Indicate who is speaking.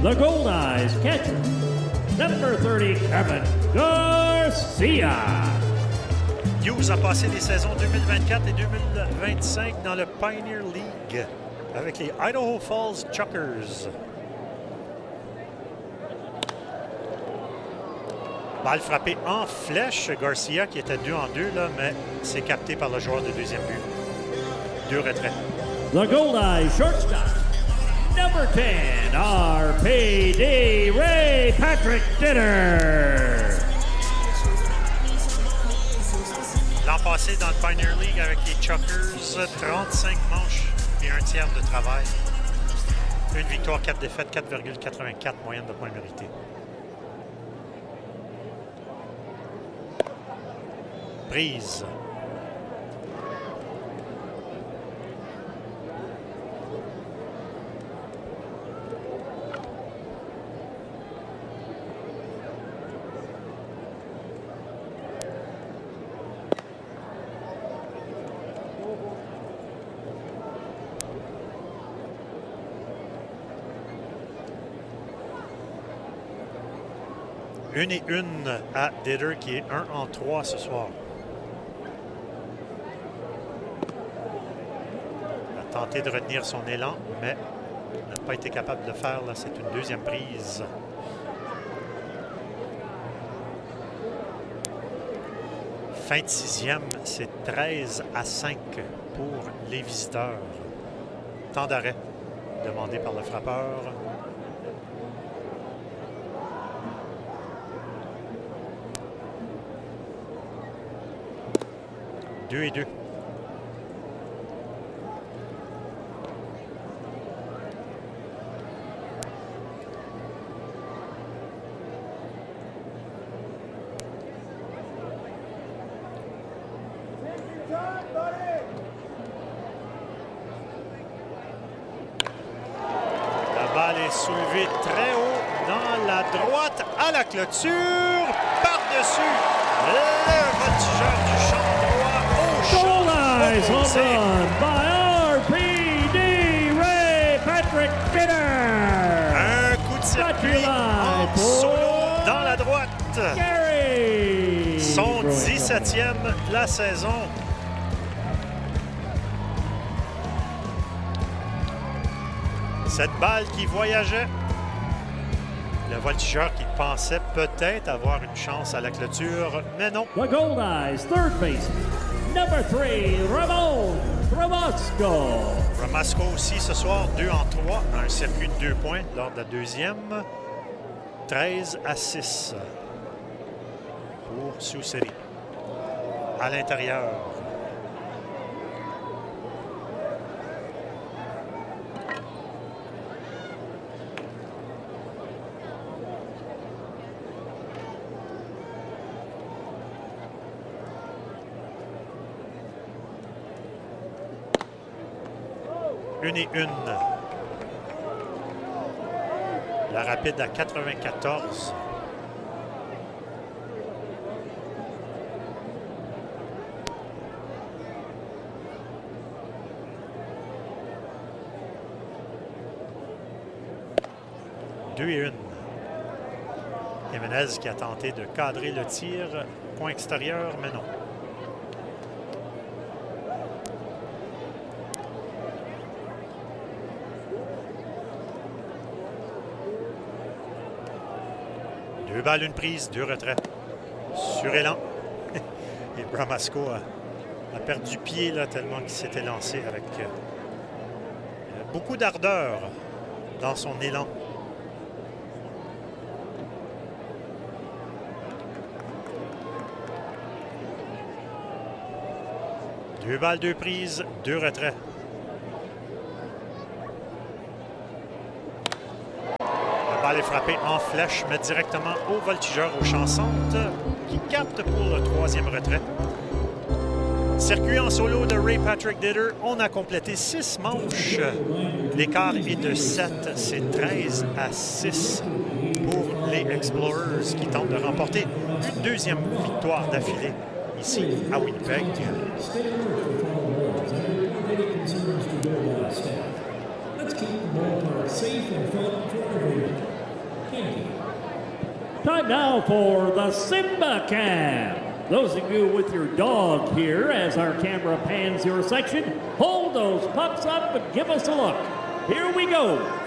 Speaker 1: The Goldeyes catcher, number 30, Kevin Garcia.
Speaker 2: Hughes a passé les saisons 2024 et 2025 dans le Pioneer League avec les Idaho Falls Chuckers. Balle frappée en flèche. Garcia qui était 2-2, là, mais c'est capté par le joueur de deuxième but. 2 retraits.
Speaker 1: The Goldeyes shortstop, number 10, RPD Ray Patrick Dinner.
Speaker 2: L'an passé dans le Pioneer League avec les Chuckers, 35 manches et un tiers de travail. Une victoire, 4 défaites, 4,84 moyenne de points mérités. Prise. Une et une à Ditter qui est 1-3 ce soir. Il a tenté de retenir son élan, mais n'a pas été capable de le faire. Là, c'est une deuxième prise. Fin de sixième, c'est 13-5 pour les visiteurs. Temps d'arrêt demandé par le frappeur. 2-2. La balle est soulevée très haut dans la droite à la clôture. Par-dessus le voltigeur du champ droit.
Speaker 1: Goldeyes home run by RPD Ray Patrick Dinner.
Speaker 2: Un coup de circuit en solo dans la droite.
Speaker 1: Gary.
Speaker 2: Son 17e de la saison. Cette balle qui voyageait. Le voltigeur qui pensait peut-être avoir une chance à la clôture, mais non.
Speaker 1: The Goldeyes third baseman, number 3, Ramon Ramasco.
Speaker 2: Ramasco aussi ce soir, 2-3, un circuit de 2 points lors de la deuxième. 13-6 pour Sioux City. À l'intérieur. Une et une. La rapide à 94. Deux et une. Jiménez qui a tenté de cadrer le tir. Point extérieur, mais non. Deux balles, une prise, 2 retraits. Sur élan. Et Ramasco a perdu pied là, tellement qu'il s'était lancé avec beaucoup d'ardeur dans son élan. Deux balles, 2 prises, 2 retraits. La balle est frappée en flèche, mais directement au voltigeur au champ centre, qui capte pour le 3e retrait. Circuit en solo de Ray Patrick Ditter. On a complété 6 manches. L'écart est de 7. C'est 13-6 pour les Explorers qui tentent de remporter une deuxième victoire d'affilée ici à Winnipeg.
Speaker 3: Let's keep the ball safe and fun for everyone.
Speaker 1: Time now for the Simba Cam. Those of you with your dog here, as our camera pans your section, hold those pups up and give us a look. Here we go.